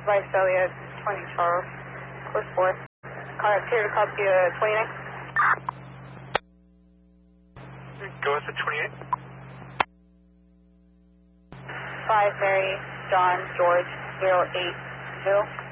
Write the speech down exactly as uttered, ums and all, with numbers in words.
Vice Elliott, twenty Charles, course four. Car here to copy uh, twenty-nine. Go with the twenty-eight. five Mary, John, George, zero eight zero.